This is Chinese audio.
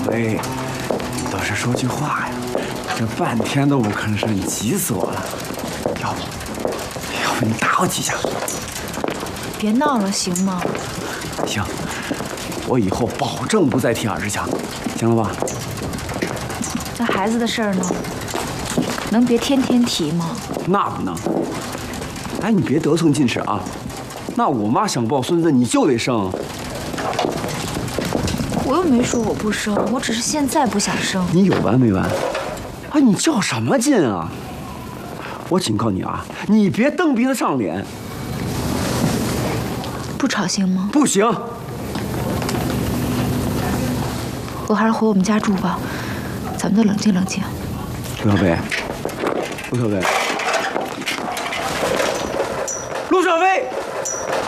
伟，倒是说句话呀，这半天都不吭声，你急死我了。要不你打我几下？ 别闹了，行吗？ 行，我以后保证不再提耳之强，行了吧？ 那孩子的事儿呢？能别天天提吗？ 那不能。哎，你别得寸进尺啊！那我妈想抱孙子，你就得生。 我又没说我不生，我只是现在不想生。 你有完没完？哎，你较什么劲啊？我警告你啊，你别蹬鼻子上脸。 不吵行吗？ 不行。 我还是回我们家住吧，咱们都冷静冷静。 陆小北，陆小北。